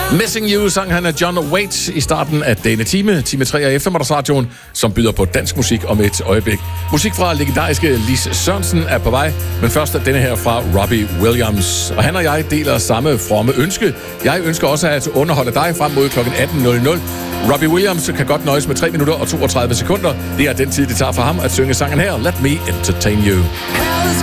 Missing You sang han af John Waite i starten af denne time 3 af eftermiddagsradioen, som byder på dansk musik om et øjeblik. Musik fra legendariske Lis Sørensen er på vej, men først er denne her fra Robbie Williams. Og han og jeg deler samme fromme ønske. Jeg ønsker også at underholde dig frem mod kl. 18.00. Robbie Williams kan godt nøjes med 3 minutter og 32 sekunder. Det er den tid, det tager for ham at synge sangen her, Let Me Entertain You.